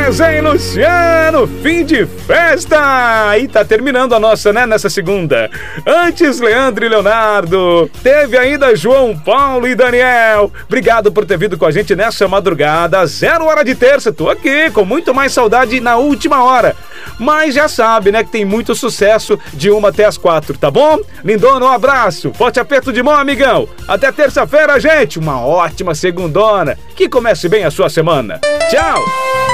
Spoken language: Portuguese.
beleza, hein, Luciano? Fim de festa! E tá terminando a nossa, né, nessa segunda. Antes, Leandro e Leonardo. Teve ainda João Paulo e Daniel. Obrigado por ter vindo com a gente nessa madrugada. 0 hora de terça. Tô aqui com muito mais saudade na última hora. Mas já sabe, né, que tem muito sucesso de 1 até as 4, tá bom? Lindona, um abraço. Forte aperto de mão, amigão. Até terça-feira, gente. Uma ótima segundona. Que comece bem a sua semana. Tchau!